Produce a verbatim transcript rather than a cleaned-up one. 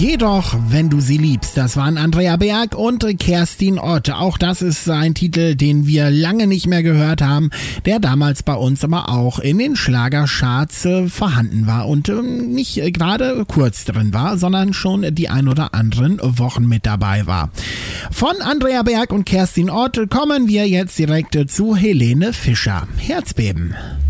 Geh doch, wenn du sie liebst. Das waren Andrea Berg und Kerstin Ott. Auch das ist ein Titel, den wir lange nicht mehr gehört haben, der damals bei uns aber auch in den Schlagercharts äh, vorhanden war und äh, nicht äh, gerade kurz drin war, sondern schon die ein oder anderen Wochen mit dabei war. Von Andrea Berg und Kerstin Ott kommen wir jetzt direkt äh, zu Helene Fischer. Herzbeben.